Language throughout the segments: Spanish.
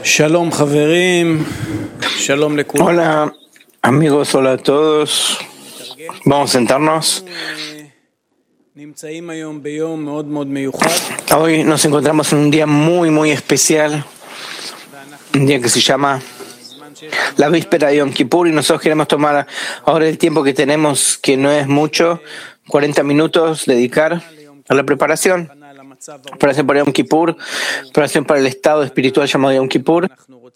Shalom, Javerim. Shalom lekulam. Hola amigos, hola a todos. Vamos a sentarnos. Hoy nos encontramos en un día muy especial, un día que se llama la víspera de Yom Kippur, y nosotros queremos tomar ahora el tiempo que tenemos, que no es mucho, 40 minutos, dedicar a la preparación para Yom Kippur, preparación para el estado espiritual llamado Yom Kippur,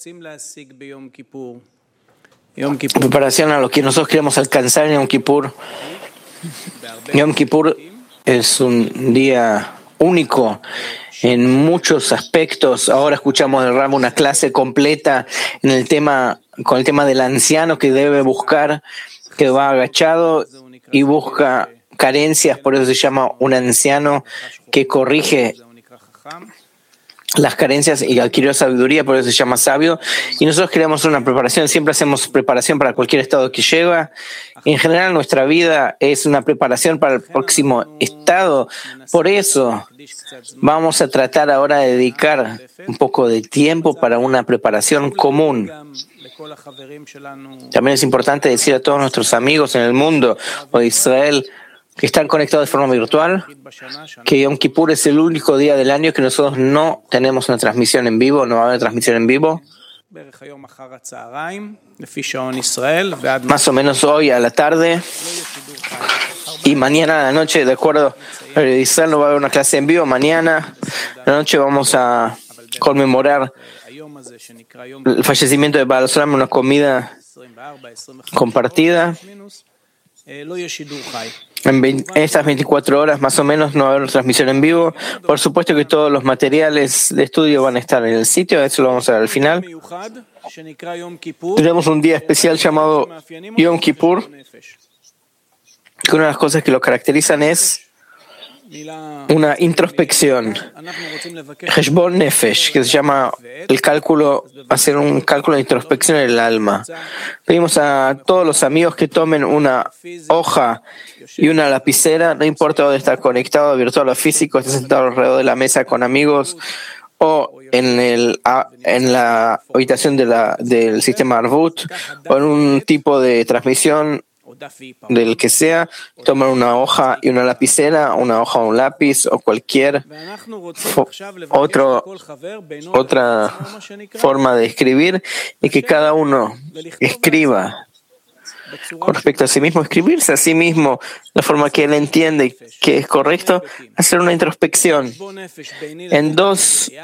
preparación a lo que nosotros queremos alcanzar en Yom Kippur. Yom Kippur es un día único en muchos aspectos. Ahora escuchamos del Rab una clase completa con el tema del anciano que debe buscar, que va agachado y busca carencias, por eso se llama un anciano que corrige las carencias y adquirió sabiduría, por eso se llama sabio. Y nosotros queremos una preparación, siempre hacemos preparación para cualquier estado que llega. En general nuestra vida es una preparación para el próximo estado. Por eso vamos a tratar ahora de dedicar un poco de tiempo para una preparación común. También es importante decir a todos nuestros amigos en el mundo o de Israel que están conectados de forma virtual, que Yom Kippur es el único día del año que nosotros no tenemos una transmisión en vivo, no va a haber transmisión en vivo. Más o menos hoy a la tarde y mañana a la noche, de acuerdo a Israel, no va a haber una clase en vivo. Mañana a la noche vamos a conmemorar el fallecimiento de Baal Olam, una comida compartida. En estas 24 horas más o menos no va a haber transmisión en vivo. Por supuesto que todos los materiales de estudio van a estar en el sitio, eso lo vamos a ver al final. Tenemos un día especial llamado Yom Kippur, que una de las cosas que lo caracterizan es una introspección, Heshbon Nefesh, que se llama el cálculo, hacer un cálculo de introspección en el alma. Pedimos a todos los amigos que tomen una hoja y una lapicera, no importa dónde está conectado, virtual o físico, esté sentado alrededor de la mesa con amigos o en la habitación del sistema Arvut o en un tipo de transmisión del que sea, tomar una hoja y una lapicera, una hoja o un lápiz o cualquier otra forma de escribir, y que cada uno escriba con respecto a sí mismo, escribirse a sí mismo la forma que él entiende que es correcto, hacer una introspección en dos